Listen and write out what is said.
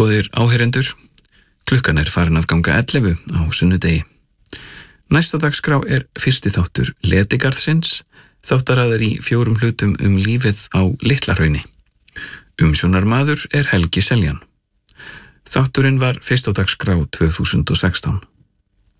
Góðir áheyrendur, klukkan farin að ganga 11 á sunnudegi. Næsta dagskrá fyrsti þáttur Letigarðsins, þáttaraðar í 4 hlutum lífið á Litlahrauni. Umsjónarmaður Helgi Seljan. Þátturinn var fyrst á dagskrá 2016.